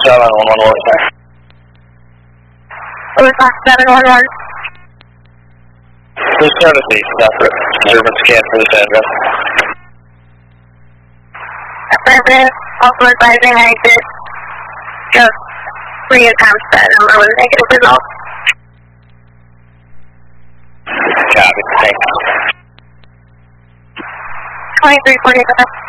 711, what was that? It was 711. Please notice the separate observance scan for this address. Affirmative, also advising I did just 3 attempts that number with negative results. Copy, thanks. 2345.